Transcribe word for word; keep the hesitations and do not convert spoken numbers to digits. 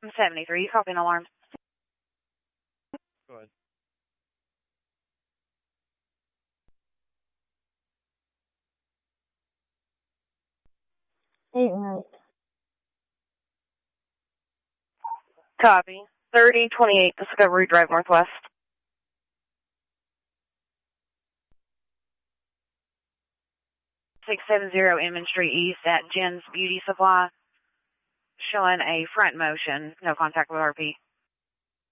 seventy-three, you copy an alarm? Go ahead. Eight right. Copy. thirty twenty-eight Discovery Drive Northwest. six seventy Inman Street East at Jen's Beauty Supply. Showing a front motion. No contact with R P.